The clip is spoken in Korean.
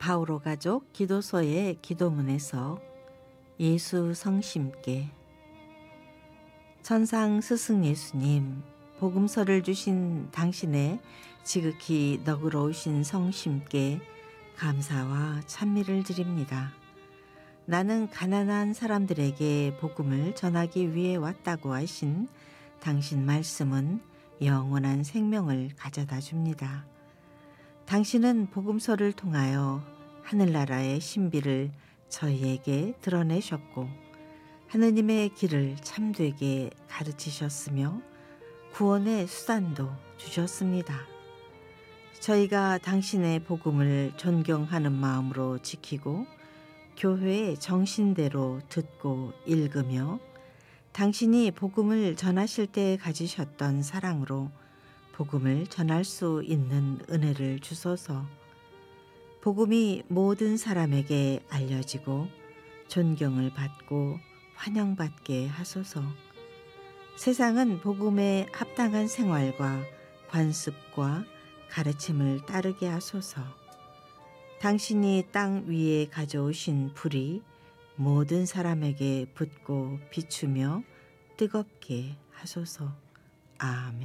바오로 가족 기도소의 기도문에서 예수 성심께. 천상 스승 예수님, 복음서를 주신 당신의 지극히 너그러우신 성심께 감사와 찬미를 드립니다. 나는 가난한 사람들에게 복음을 전하기 위해 왔다고 하신 당신 말씀은 영원한 생명을 가져다 줍니다. 당신은 복음서를 통하여 하늘나라의 신비를 저희에게 드러내셨고 하느님의 길을 참되게 가르치셨으며 구원의 수단도 주셨습니다. 저희가 당신의 복음을 존경하는 마음으로 지키고 교회의 정신대로 듣고 읽으며 당신이 복음을 전하실 때 가지셨던 사랑으로 복음을 전할 수 있는 은혜를 주소서. 복음이 모든 사람에게 알려지고 존경을 받고 환영받게 하소서. 세상은 복음에 합당한 생활과 관습과 가르침을 따르게 하소서. 당신이 땅 위에 가져오신 불이 모든 사람에게 붙고 비추며 뜨겁게 하소서. 아멘.